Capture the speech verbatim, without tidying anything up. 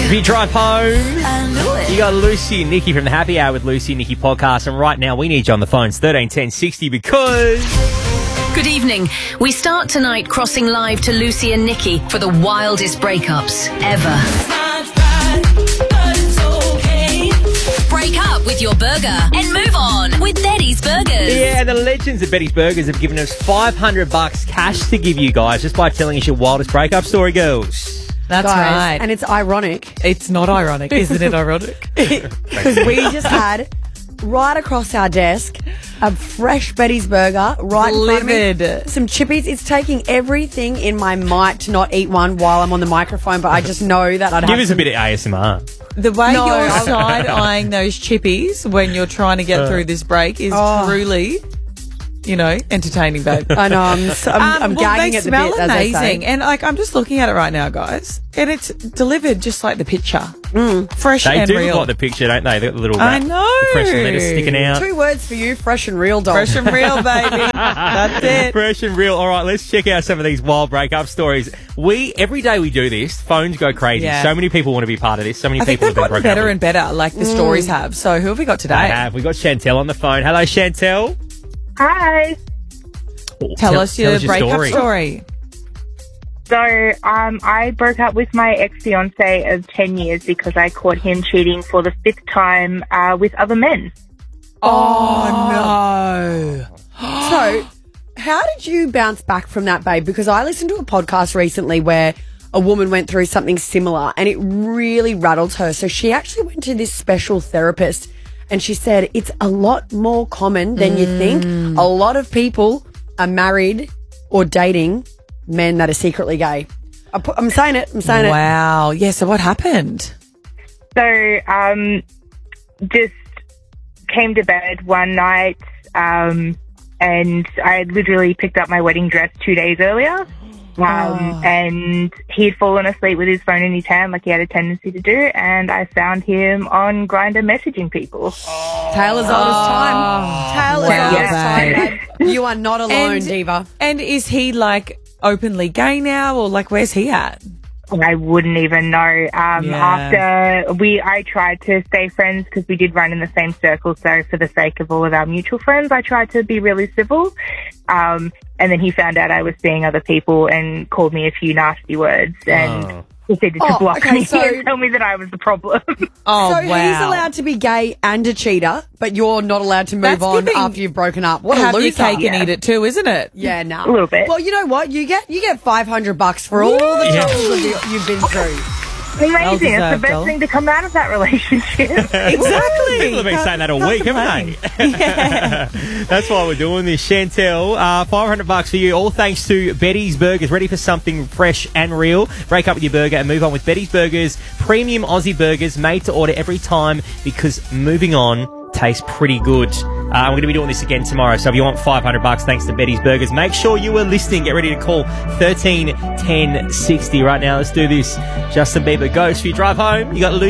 If you drive home, I knew it. you got Lucy and Nikki from the Happy Hour with Lucy and Nikki podcast. And right now, we need you on the phone. It's thirteen ten sixty because... Good evening. We start tonight crossing live to Lucy and Nikki for the wildest breakups ever. Break up with your burger and move on with Betty's Burgers. Yeah, the legends at Betty's Burgers have given us five hundred bucks cash to give you guys just by telling us your wildest breakup story, girls. That's Guys, right. And it's ironic. It's not ironic, isn't it ironic? Because we just had right across our desk a fresh Betty's Burger right in front of me. Livid. Some chippies. It's taking everything in my might to not eat one while I'm on the microphone, but I just know that I'd Give have us some- a bit of A S M R. The way No, you're I'm- side-eyeing those chippies when you're trying to get through this break is Oh. truly, you know, entertaining, babe. I know. I'm, so, I'm, Um, I'm well, gagging they at the smell bit, as they say. amazing, and like I'm just looking at it right now, guys, and it's delivered just like the picture, mm. fresh They and do real. look like the picture, don't they? They've got the little I wrap, know. the fresh lettuce sticking out. Two words for you, fresh and real, dog. Fresh and real, baby. That's it. Fresh and real. All right, let's check out some of these wild breakup stories. We every day we do this, phones go crazy. Yeah. So many people want to be part of this. So many I think people they've have been gotten broken better up and with. better, like the stories have. So who have we got today? I have. We got Chantel on the phone. Hello, Chantel. Hi. Oh, Tell, us your us breakup story. story. So um, I broke up with my ex-fiance of ten years because I caught him cheating for the fifth time uh, with other men. Oh, no. So, how did you bounce back from that, babe? Because I listened to a podcast recently where a woman went through something similar and it really rattled her. So she actually went to this special therapist and she said it's a lot more common than you think. A lot of people are married or dating men that are secretly gay. I put, I'm saying it. I'm saying it. Wow. Yeah, so what happened? So um, just came to bed one night um, and I had literally picked up my wedding dress two days earlier. Um, and he'd fallen asleep with his phone in his hand like he had a tendency to do, and I found him on Grindr messaging people. Tale as old as time. Tale as Wow, old as time, babe. babe. You are not alone, And- Diva. And is he like openly gay now, or like where's he at? I wouldn't even know. Um, Yeah. After we, I tried to stay friends because we did run in the same circle. So for the sake of all of our mutual friends, I tried to be really civil. Um, and then he found out I was seeing other people and called me a few nasty words and Oh. proceeded Oh, to block okay, me so- and tell me that I was the problem. Oh, so wow. he's allowed to be gay and a cheater, but you're not allowed to move That's on giving- after you've broken up. What a Have your loser! cake and eat it too, isn't it? Yeah, no, A little bit. Well, you know what? You get you get five hundred bucks for all the Yeah. troubles that you- you've been through. Amazing. It's the deserved, best Doll. thing to come out of that relationship. Exactly. People have been saying that all week, haven't they? Yeah. That's why we're doing this. Chantel, uh, five hundred bucks for you, all thanks to Betty's Burgers. Ready for something fresh and real? Break up with your burger and move on with Betty's Burgers. Premium Aussie burgers made to order every time because moving on tastes pretty good. Uh, I'm going to be doing this again tomorrow, so if you want five hundred bucks thanks to Betty's Burgers, make sure you are listening. Get ready to call thirteen ten sixty right now. Let's do this. Justin Bieber Ghost. If you drive home, you got Lucy